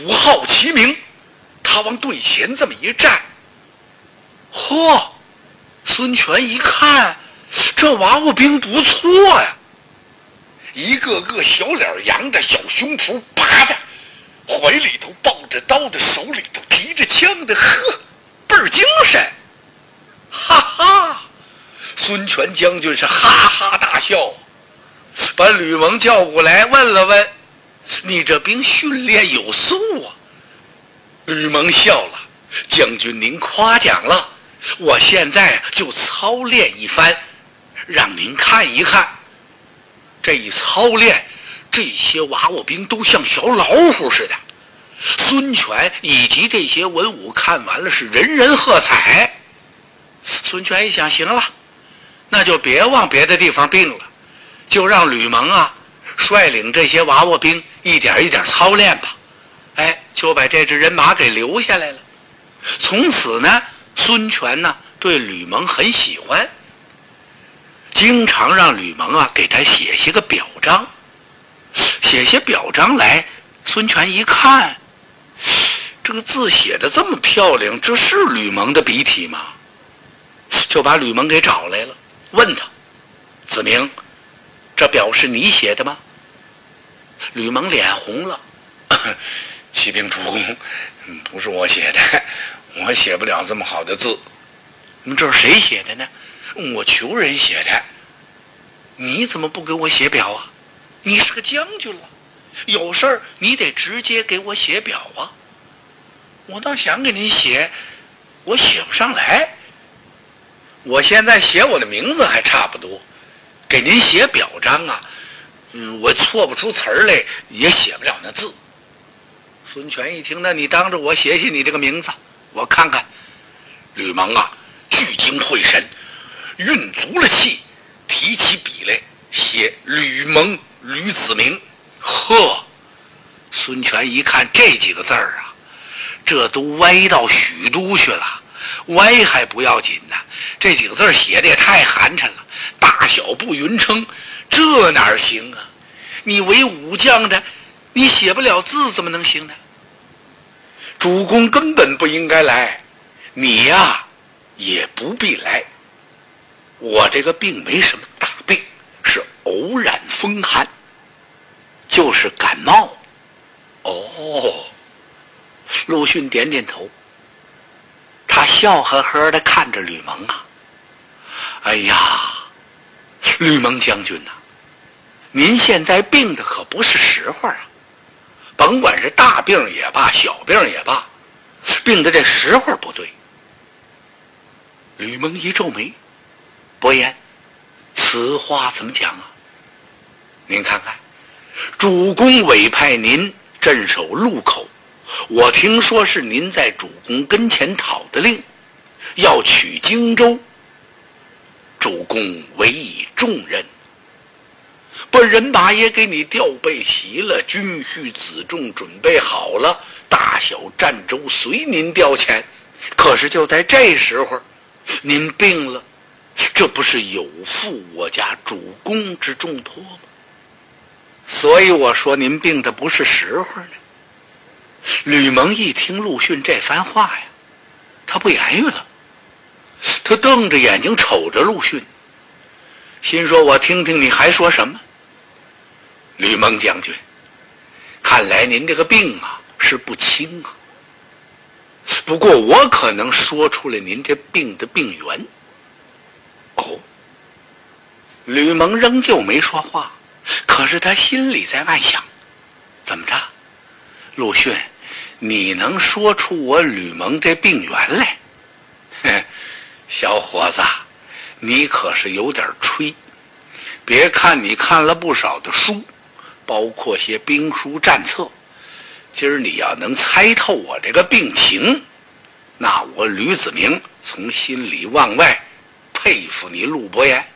虎号齐鸣，他往队前这么一站，嚯！孙权一看，这娃娃兵不错呀，一个个小脸扬着，小胸脯拔着，怀里头抱着刀的，手里头提着枪的，呵，倍儿精神！哈哈！孙权将军是哈哈大笑，把吕蒙叫过来问了问：“你这兵训练有素啊？”吕蒙笑了：“将军您夸奖了，我现在就操练一番，让您看一看。这一操练，这些娃娃兵都像小老虎似的。”孙权以及这些文武看完了是人人喝彩。孙权一想，行了，那就别往别的地方并了，就让吕蒙啊率领这些娃娃兵一点一点操练吧。哎，就把这支人马给留下来了。从此呢，孙权呢对吕蒙很喜欢，经常让吕蒙啊给他写些个表彰。写些表彰来，孙权一看，这个字写得这么漂亮，这是吕蒙的笔体吗？就把吕蒙给找来了，问他：“子明，这表是你写的吗？”吕蒙脸红了：“启禀主公，不是我写的，我写不了这么好的字。”“这是谁写的呢？”“我求人写的。”“你怎么不给我写表啊？你是个将军了，有事儿你得直接给我写表啊。”“我倒想给您写，我写不上来。我现在写我的名字还差不多，给您写表彰啊，我错不出词儿来，也写不了那字。”孙权一听，那你当着我写写你这个名字，我看看。吕蒙啊，聚精会神，运足了气，提起笔来写吕蒙吕子明。呵，孙权一看这几个字儿啊，这都歪到许都去了。歪还不要紧呢，这几个字写的也太寒碜了，大小不匀称，这哪行啊？你为武将的，你写不了字怎么能行呢？主公根本不应该来，你呀也不必来。我这个病没什么大病，是偶然风寒，就是感冒。哦，陆逊点点头。他笑呵呵地看着吕蒙啊，哎呀，吕蒙将军呐，您现在病的可不是时候啊，甭管是大病也罢，小病也罢，病的这时候不对。吕蒙一皱眉：“伯言，此话怎么讲啊？您看看，主公委派您镇守路口，我听说是您在主公跟前讨的令，要取荆州。主公委以重任，把人马也给你调备齐了，军需辎重准备好了，大小战州随您调遣。可是就在这时候，您病了，这不是有负我家主公之重托吗？所以我说您病的不是时候呢。”吕蒙一听陆逊这番话呀，他不言语了，他瞪着眼睛瞅着陆逊，心说：“我听听你还说什么。”“吕蒙将军，看来您这个病啊是不轻啊，不过我可能说出了您这病的病源。”“哦。”吕蒙仍旧没说话，可是他心里在暗想：怎么着，陆逊，你能说出我吕蒙这病源来？小伙子，你可是有点吹。别看你看了不少的书，包括些兵书战策，今儿你要能猜透我这个病情，那我吕子明从心里往外佩服你陆伯言。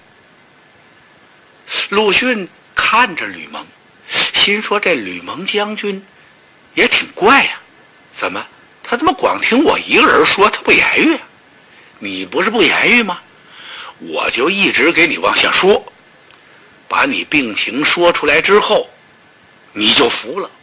陆逊看着吕蒙，心说这吕蒙将军也挺怪呀，怎么他怎么光听我一个人说，他不言语啊？你不是不言语吗？我就一直给你往下说，把你病情说出来之后，你就服了。